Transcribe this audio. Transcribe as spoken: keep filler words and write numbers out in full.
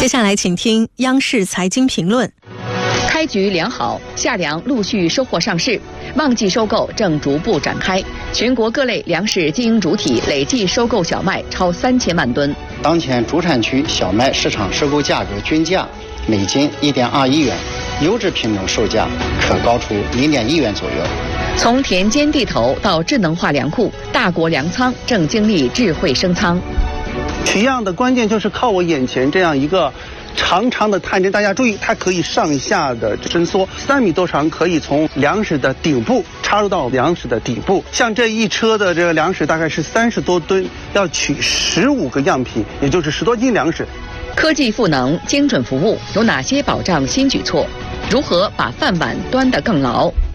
接下来请听央视财经评论。 开局良好，夏粮陆续收货上市，旺季收购正逐步展开。全国各类粮食经营主体累计收购小麦超三千万吨。 当前主产区小麦市场收购价格均价每斤一点二一元，优质品种售价可高出零点一元左右。 从田间地头到智能化粮库，大国粮仓正经历智慧升仓。 取样的关键就是靠我眼前这样一个长长的探针，大家注意，它可以上下的伸缩，三米多长，可以从粮食的顶部插入到粮食的底部。像这一车的这个粮食大概是三十多吨，要取十五个样品，也就是十多斤粮食。 科技赋能，精准服务，有哪些保障新举措？如何把饭碗端得更牢？